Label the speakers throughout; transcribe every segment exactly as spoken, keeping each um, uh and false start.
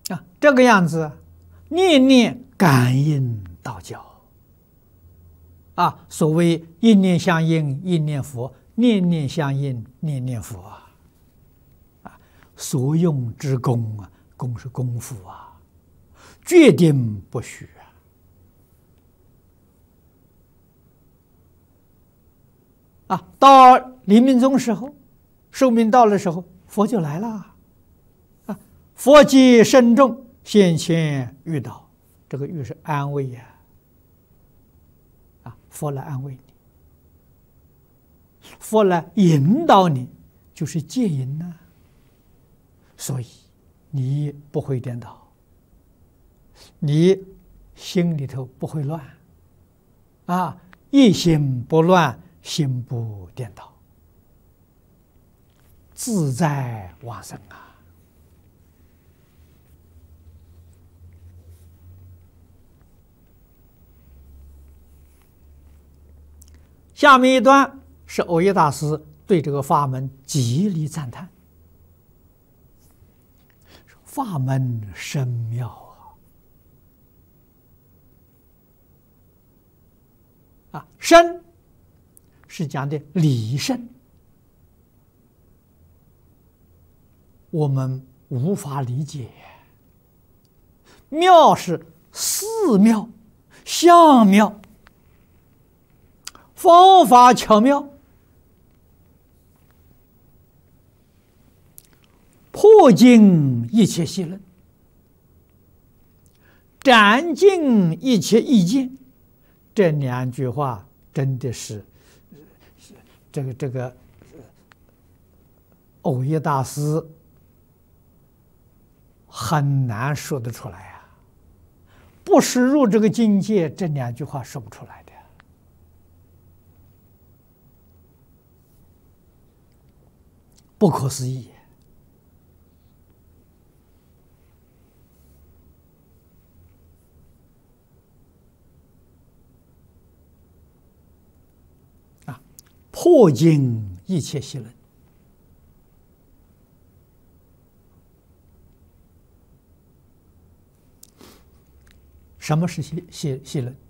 Speaker 1: 啊，这个样子，念念感应道教。啊，所谓一念相应，一念佛；念念相应，念念佛啊。啊，所用之功啊，功是功夫啊，决定不虚啊。啊，到临命终时候，寿命到的时候，佛就来了。啊，佛即身众现前遇到，这个遇是安慰呀。啊，佛来安慰你，佛来引导你，就是戒引呐。所以你不会颠倒，你心里头不会乱，啊，一心不乱，心不颠倒，自在往生啊。下面一段是耦耶大师对这个法门极力赞叹，法门深妙啊！啊，深是讲的理深，我们无法理解；妙是寺妙、相妙。方法巧妙，破尽一切戏论，斩尽一切意见。这两句话真的是这个这个耦耶大师很难说得出来啊！不识入这个境界，这两句话说不出来的。不可思议啊！破尽一切戏论，什么是戏戏戏论？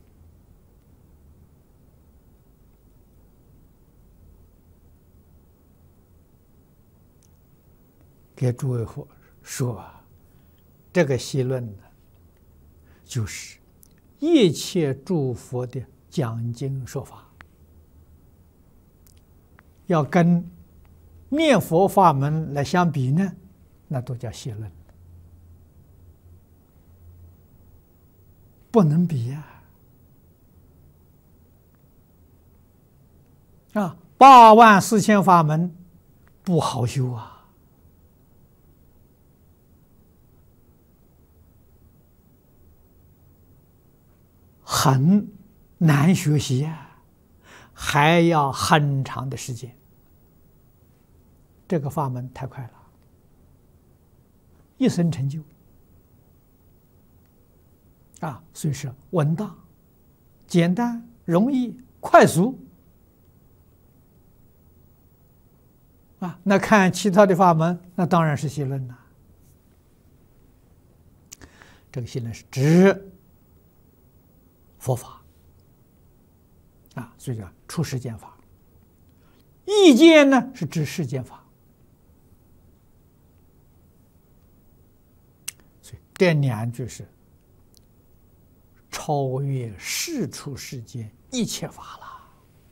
Speaker 1: 给诸位说啊，这个戏论呢，就是一切诸佛的讲经说法，要跟念佛法门来相比呢，那都叫戏论，不能比呀！啊，八万四千法门不好修啊！很难学习呀，还要很长的时间。这个法门太快了，一生成就啊！所以是稳当、简单、容易、快速啊！那看其他的法门，那当然是戏论了。这个戏论是指佛法啊，所以叫出世间法。意见呢是指世间法，所以这两句是超越世出世间一切法了。